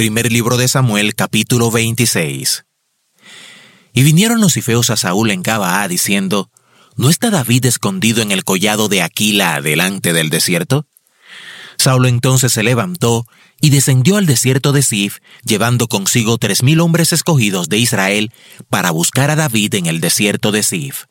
Primer libro de Samuel, capítulo 26. Y vinieron los zifeos a Saúl en Gabaa, diciendo: ¿No está David escondido en el collado de Aquila delante del desierto? Saúl entonces se levantó y descendió al desierto de Zif, llevando consigo 3,000 hombres escogidos de Israel para buscar a David en el desierto de Zif.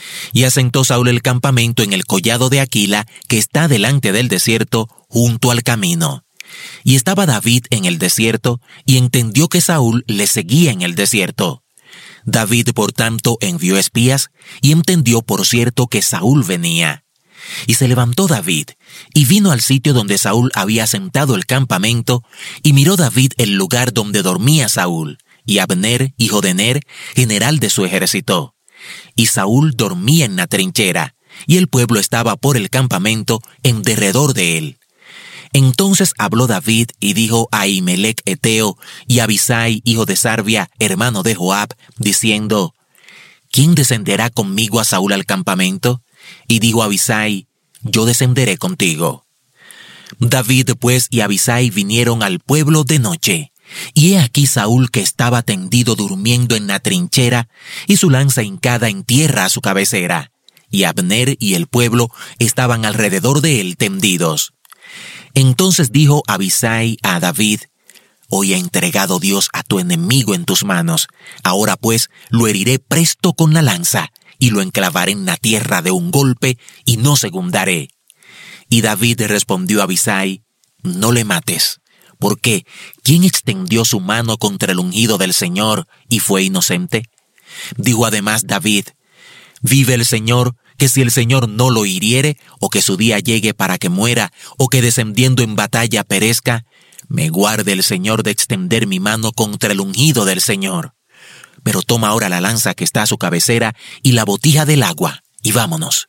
Y asentó Saúl el campamento en el collado de Aquila, que está delante del desierto, junto al camino. Y estaba David en el desierto, y entendió que Saúl le seguía en el desierto. David, por tanto, envió espías, y entendió por cierto que Saúl venía. Y se levantó David, y vino al sitio donde Saúl había asentado el campamento, y miró David el lugar donde dormía Saúl, y Abner, hijo de Ner, general de su ejército. Y Saúl dormía en la trinchera, y el pueblo estaba por el campamento en derredor de él. Entonces habló David y dijo a Ahimelech Eteo y a Abisai, hijo de Sarbia, hermano de Joab, diciendo: ¿Quién descenderá conmigo a Saúl al campamento? Y dijo a Abisai: Yo descenderé contigo. David pues y Abisai vinieron al pueblo de noche, y he aquí Saúl que estaba tendido durmiendo en la trinchera, y su lanza hincada en tierra a su cabecera, y Abner y el pueblo estaban alrededor de él tendidos. Entonces dijo Abisai a David: Hoy ha entregado Dios a tu enemigo en tus manos. Ahora pues lo heriré presto con la lanza, y lo enclavaré en la tierra de un golpe, y no segundaré. Y David respondió a Abisai: No le mates, porque ¿quién extendió su mano contra el ungido del Señor y fue inocente? Dijo además David: Vive el Señor, que si el Señor no lo hiriere, o que su día llegue para que muera, o que descendiendo en batalla perezca, me guarde el Señor de extender mi mano contra el ungido del Señor. Pero toma ahora la lanza que está a su cabecera y la botija del agua, y vámonos.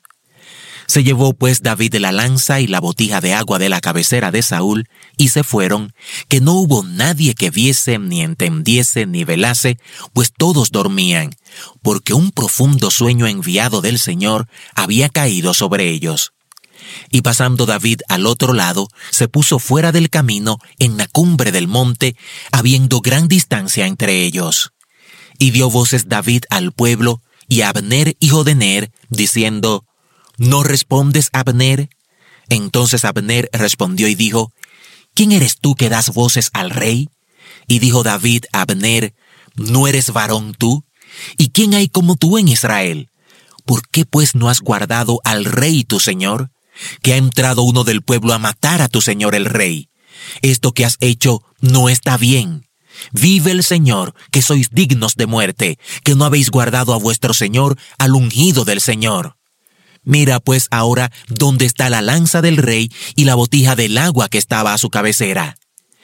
Se llevó pues David la lanza y la botija de agua de la cabecera de Saúl, y se fueron, que no hubo nadie que viese, ni entendiese, ni velase, pues todos dormían, porque un profundo sueño enviado del Señor había caído sobre ellos. Y pasando David al otro lado, se puso fuera del camino, en la cumbre del monte, habiendo gran distancia entre ellos. Y dio voces David al pueblo, y a Abner, hijo de Ner, diciendo: ¿No respondes, Abner? Entonces Abner respondió y dijo: ¿Quién eres tú que das voces al rey? Y dijo David a Abner: ¿No eres varón tú? ¿Y quién hay como tú en Israel? ¿Por qué pues no has guardado al rey tu señor? Que ha entrado uno del pueblo a matar a tu señor el rey. Esto que has hecho no está bien. Vive el Señor, que sois dignos de muerte, que no habéis guardado a vuestro señor, al ungido del Señor. Mira pues ahora dónde está la lanza del rey y la botija del agua que estaba a su cabecera.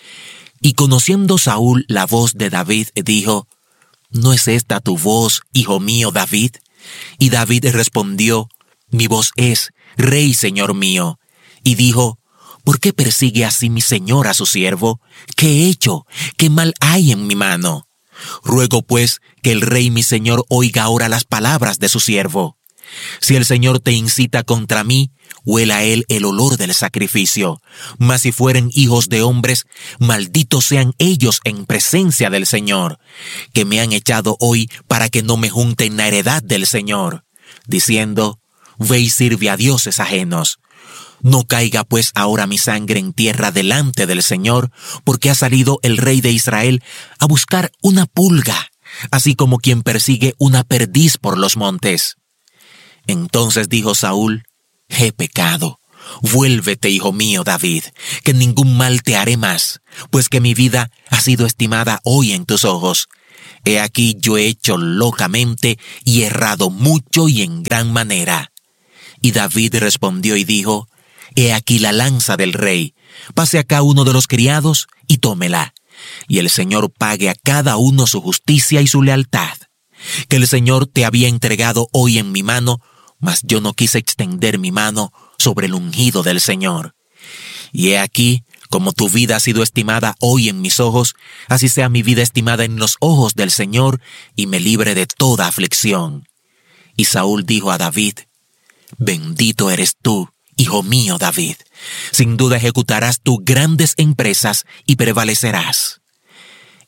Y conociendo Saúl la voz de David, dijo: ¿No es esta tu voz, hijo mío David? Y David respondió: Mi voz es, Rey, señor mío. Y dijo: ¿Por qué persigue así mi señor a su siervo? ¿Qué he hecho? ¿Qué mal hay en mi mano? Ruego pues que el rey mi señor oiga ahora las palabras de su siervo. Si el Señor te incita contra mí, huela a él el olor del sacrificio. Mas si fueren hijos de hombres, malditos sean ellos en presencia del Señor, que me han echado hoy para que no me junte en la heredad del Señor, diciendo: Ve y sirve a dioses ajenos. No caiga pues ahora mi sangre en tierra delante del Señor, porque ha salido el rey de Israel a buscar una pulga, así como quien persigue una perdiz por los montes. Entonces dijo Saúl: He pecado. Vuélvete, hijo mío David, que ningún mal te haré más, pues que mi vida ha sido estimada hoy en tus ojos. He aquí yo he hecho locamente y errado mucho y en gran manera. Y David respondió y dijo: He aquí la lanza del rey. Pase acá uno de los criados y tómela, y el Señor pague a cada uno su justicia y su lealtad. Que el Señor te había entregado hoy en mi mano, mas yo no quise extender mi mano sobre el ungido del Señor. Y he aquí, como tu vida ha sido estimada hoy en mis ojos, así sea mi vida estimada en los ojos del Señor, y me libre de toda aflicción. Y Saúl dijo a David: Bendito eres tú, hijo mío David. Sin duda ejecutarás tú grandes empresas y prevalecerás.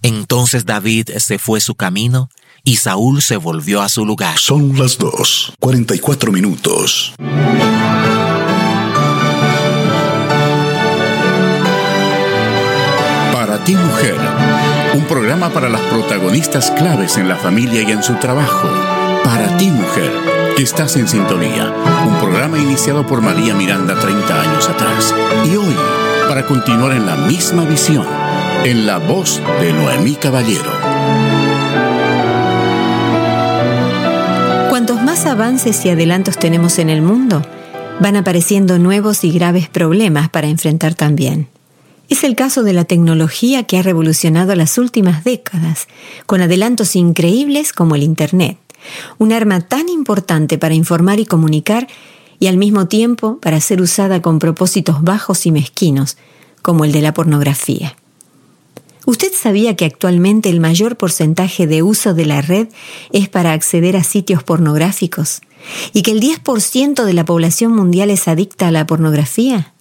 Entonces David se fue su camino y Saúl se volvió a su lugar. Son las 2:44. Para ti, mujer, un programa para las protagonistas claves en la familia y en su trabajo. Para ti, mujer, que estás en sintonía. Un programa iniciado por María Miranda 30 años atrás. Y hoy, para continuar en la misma visión, en la voz de Noemí Caballero. Cuantos más avances y adelantos tenemos en el mundo, van apareciendo nuevos y graves problemas para enfrentar también. Es el caso de la tecnología que ha revolucionado las últimas décadas, con adelantos increíbles como el Internet, un arma tan importante para informar y comunicar y al mismo tiempo para ser usada con propósitos bajos y mezquinos, como el de la pornografía. ¿Usted sabía que actualmente el mayor porcentaje de uso de la red es para acceder a sitios pornográficos? ¿Y que el 10% de la población mundial es adicta a la pornografía?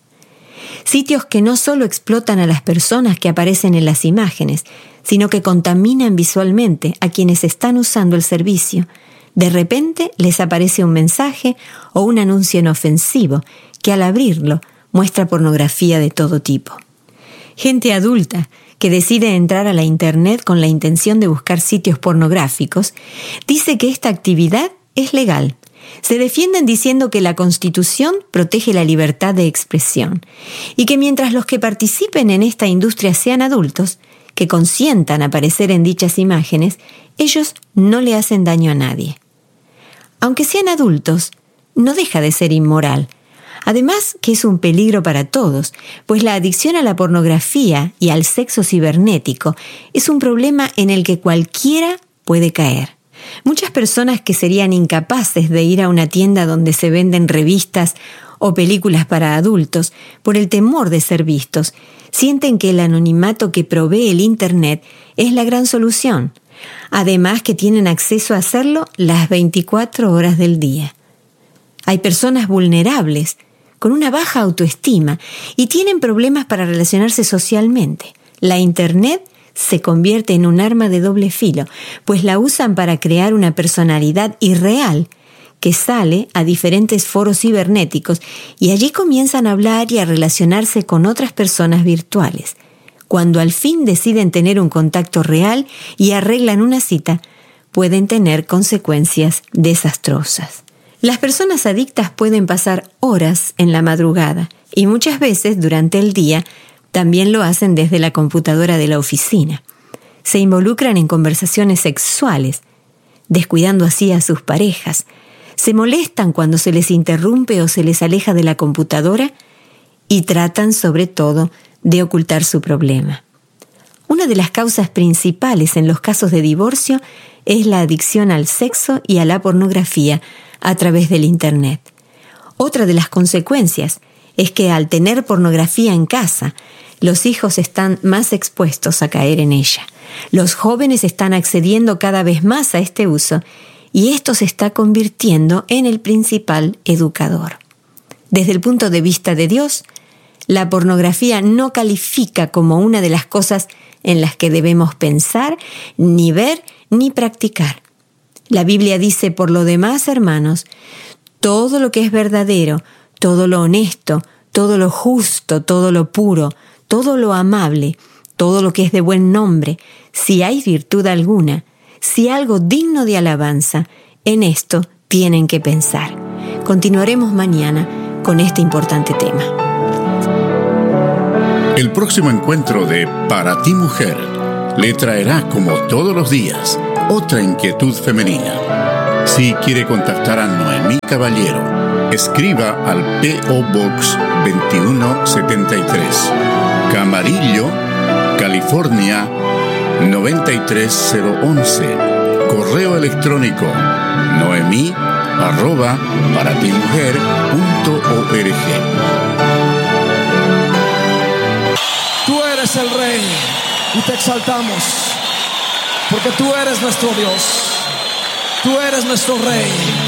Sitios que no solo explotan a las personas que aparecen en las imágenes, sino que contaminan visualmente a quienes están usando el servicio. De repente les aparece un mensaje o un anuncio inofensivo que al abrirlo muestra pornografía de todo tipo. Gente adulta que decide entrar a la Internet con la intención de buscar sitios pornográficos, dice que esta actividad es legal. Se defienden diciendo que la Constitución protege la libertad de expresión y que mientras los que participen en esta industria sean adultos, que consientan aparecer en dichas imágenes, ellos no le hacen daño a nadie. Aunque sean adultos, no deja de ser inmoral. Además que es un peligro para todos, pues la adicción a la pornografía y al sexo cibernético es un problema en el que cualquiera puede caer. Muchas personas que serían incapaces de ir a una tienda donde se venden revistas o películas para adultos por el temor de ser vistos, sienten que el anonimato que provee el Internet es la gran solución. Además que tienen acceso a hacerlo las 24 horas del día. Hay personas vulnerables, con una baja autoestima y tienen problemas para relacionarse socialmente. La Internet se convierte en un arma de doble filo, pues la usan para crear una personalidad irreal que sale a diferentes foros cibernéticos y allí comienzan a hablar y a relacionarse con otras personas virtuales. Cuando al fin deciden tener un contacto real y arreglan una cita, pueden tener consecuencias desastrosas. Las personas adictas pueden pasar horas en la madrugada y muchas veces durante el día también lo hacen desde la computadora de la oficina. Se involucran en conversaciones sexuales, descuidando así a sus parejas. Se molestan cuando se les interrumpe o se les aleja de la computadora y tratan sobre todo de ocultar su problema. Una de las causas principales en los casos de divorcio es la adicción al sexo y a la pornografía a través del Internet. Otra de las consecuencias es que al tener pornografía en casa, los hijos están más expuestos a caer en ella. Los jóvenes están accediendo cada vez más a este uso y esto se está convirtiendo en el principal educador. Desde el punto de vista de Dios, la pornografía no califica como una de las cosas en las que debemos pensar, ni ver, ni practicar. La Biblia dice, por lo demás, hermanos, todo lo que es verdadero, todo lo honesto, todo lo justo, todo lo puro, todo lo amable, todo lo que es de buen nombre, si hay virtud alguna, si algo digno de alabanza, en esto tienen que pensar. Continuaremos mañana con este importante tema. El próximo encuentro de Para ti, mujer, le traerá, como todos los días, otra inquietud femenina. Si quiere contactar a Noemí Caballero, escriba al P.O. Box 2173, Camarillo, California 93011. Correo electrónico noemi@paratimujer.org. Tú eres el Rey y te exaltamos, porque tú eres nuestro Dios, tú eres nuestro Rey.